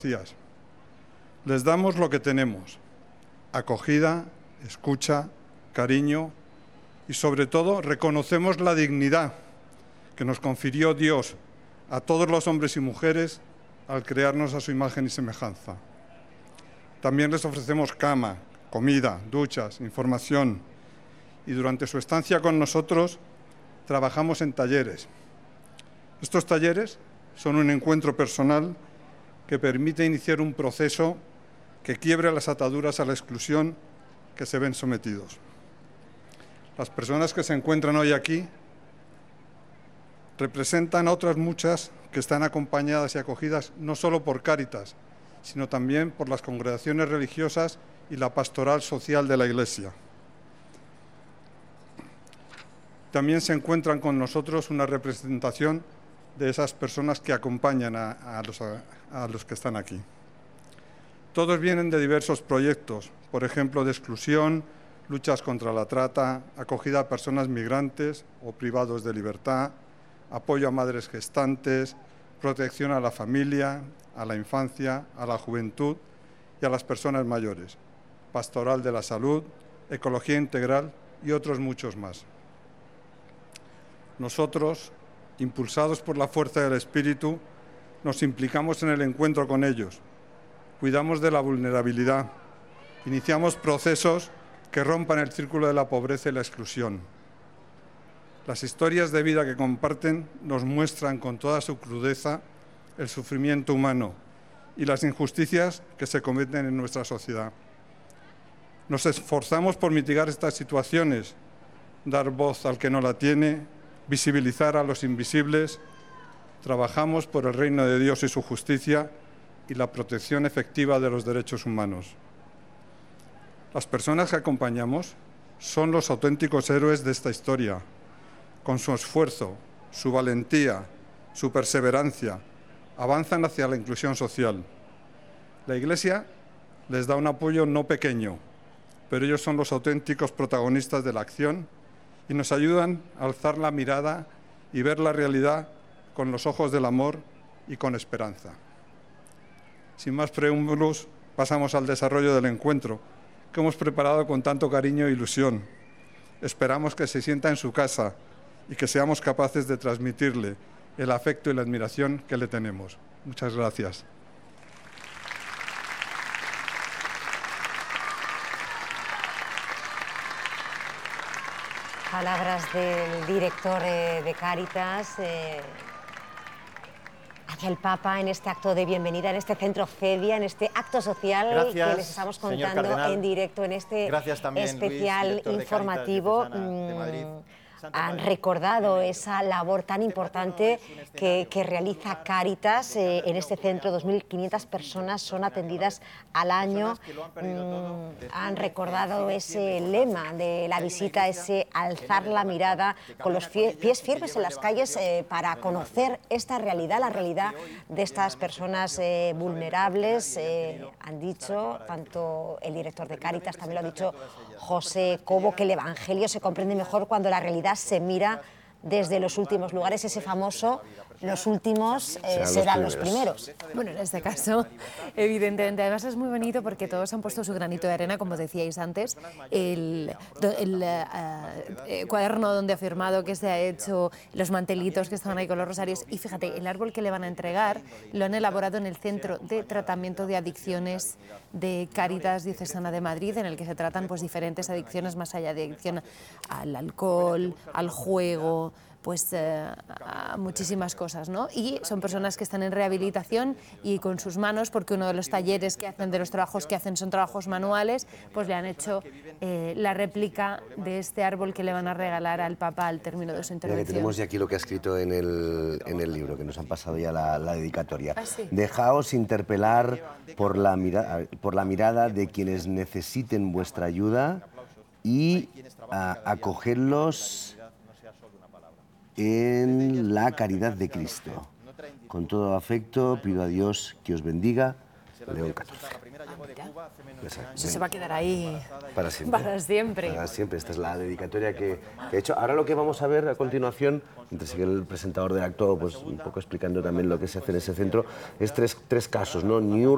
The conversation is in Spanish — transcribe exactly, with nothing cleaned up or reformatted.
días. Les damos lo que tenemos: acogida, escucha, cariño y, sobre todo, reconocemos la dignidad que nos confirió Dios a todos los hombres y mujeres al crearnos a su imagen y semejanza. También les ofrecemos cama, comida, duchas, información, y durante su estancia con nosotros trabajamos en talleres. Estos talleres son un encuentro personal que permite iniciar un proceso que quiebre las ataduras a la exclusión que se ven sometidos. Las personas que se encuentran hoy aquí representan a otras muchas que están acompañadas y acogidas no solo por Cáritas, sino también por las congregaciones religiosas y la pastoral social de la Iglesia. También se encuentran con nosotros una representación de esas personas que acompañan a, a, los, a, a los que están aquí. Todos vienen de diversos proyectos, por ejemplo, de exclusión, luchas contra la trata, acogida a personas migrantes o privados de libertad, apoyo a madres gestantes, protección a la familia, a la infancia, a la juventud y a las personas mayores, pastoral de la salud, ecología integral y otros muchos más. Nosotros, impulsados por la fuerza del Espíritu, nos implicamos en el encuentro con ellos, cuidamos de la vulnerabilidad, iniciamos procesos que rompan el círculo de la pobreza y la exclusión. Las historias de vida que comparten nos muestran con toda su crudeza el sufrimiento humano y las injusticias que se cometen en nuestra sociedad. Nos esforzamos por mitigar estas situaciones, dar voz al que no la tiene, visibilizar a los invisibles. Trabajamos por el reino de Dios y su justicia y la protección efectiva de los derechos humanos. Las personas que acompañamos son los auténticos héroes de esta historia. Con su esfuerzo, su valentía, su perseverancia, avanzan hacia la inclusión social. La Iglesia les da un apoyo no pequeño, pero ellos son los auténticos protagonistas de la acción y nos ayudan a alzar la mirada y ver la realidad con los ojos del amor y con esperanza. Sin más preámbulos, pasamos al desarrollo del encuentro, que hemos preparado con tanto cariño e ilusión. Esperamos que se sienta en su casa y que seamos capaces de transmitirle el afecto y la admiración que le tenemos. Muchas gracias. Palabras del director eh, de Cáritas eh, hacia el Papa en este acto de bienvenida, en este centro Cedia, en este acto social Gracias, que les estamos contando en directo en este también, especial Luis, informativo. Han recordado esa labor tan importante que, que realiza Cáritas eh, en este centro. dos mil quinientas personas son atendidas al año. Mm, han recordado ese lema de la visita, ese alzar la mirada con los pies firmes en las calles eh, para conocer esta realidad, la realidad de estas personas eh, vulnerables. Eh, han dicho, tanto el director de Cáritas, también lo ha dicho José Cobo, que el Evangelio se comprende mejor cuando la realidad se mira desde los últimos lugares, ese famoso los últimos eh, serán los primeros. Bueno, en este caso, evidentemente, además es muy bonito porque todos han puesto su granito de arena, como decíais antes, el, el uh, cuaderno donde ha firmado que se ha hecho, los mantelitos que estaban ahí con los rosarios, y fíjate, el árbol que le van a entregar lo han elaborado en el Centro de Tratamiento de Adicciones de Cáritas Diocesana de Madrid, en el que se tratan pues diferentes adicciones más allá de adicción al alcohol, al juego, pues eh, a muchísimas cosas, ¿no? Y son personas que están en rehabilitación y con sus manos, porque uno de los talleres que hacen, de los trabajos que hacen son trabajos manuales, pues le han hecho eh, la réplica de este árbol que le van a regalar al Papa al término de su intervención. Ya tenemos ya aquí lo que ha escrito en el, en el libro, que nos han pasado ya la, la dedicatoria. ¿Ah, sí? Dejaos interpelar por la, mira, por la mirada de quienes necesiten vuestra ayuda y a, acogerlos en la caridad de Cristo. Con todo afecto pido a Dios que os bendiga. León catorce. Eso se va a quedar ahí para siempre. Para siempre. Para siempre. Esta es la dedicatoria que he hecho. Ahora lo que vamos a ver a continuación, mientras sigue el presentador del acto, pues un poco explicando también lo que se hace en ese centro, es tres, tres casos, ¿no? New